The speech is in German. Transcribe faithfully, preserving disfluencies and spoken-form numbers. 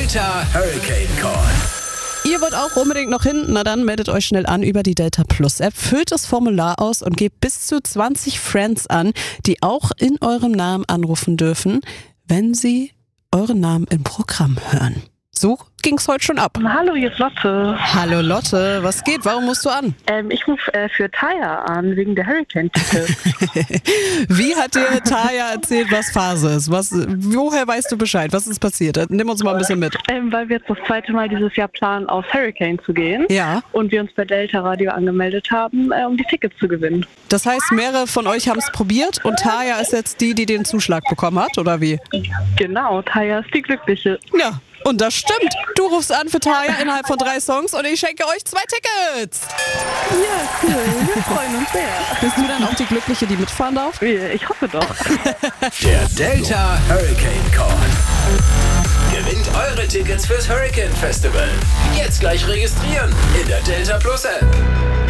Delta Hurricane Call. Ihr wollt auch unbedingt noch hin? Na dann meldet euch schnell an über die Delta Plus App, füllt das Formular aus und gebt bis zu zwanzig Friends an, die auch in eurem Namen anrufen dürfen, wenn sie euren Namen im Programm hören. So ging's heute schon ab. Hallo, hier ist Lotte. Hallo Lotte, was geht? Warum musst du an? Ähm, ich rufe äh, für Taya an, wegen der Hurricane-Tickets. Wie hat dir Taya erzählt, was Phase ist? Was, woher weißt du Bescheid? Was ist passiert? Nimm uns mal ein bisschen mit. Ähm, weil wir jetzt das zweite Mal dieses Jahr planen, aufs Hurricane zu gehen. Ja. Und wir uns bei Delta Radio angemeldet haben, äh, um die Tickets zu gewinnen. Das heißt, mehrere von euch haben es probiert und Taya ist jetzt die, die den Zuschlag bekommen hat, oder wie? Genau, Taya ist die Glückliche. Ja. Und das stimmt. Du rufst an für Taya innerhalb von drei Songs und ich schenke euch zwei Tickets. Ja, cool. Wir freuen uns sehr. Bist du dann auch die Glückliche, die mitfahren darf? Ich hoffe doch. Der Delta Hurricane Call. Gewinnt eure Tickets fürs Hurricane Festival. Jetzt gleich registrieren in der Delta Plus App.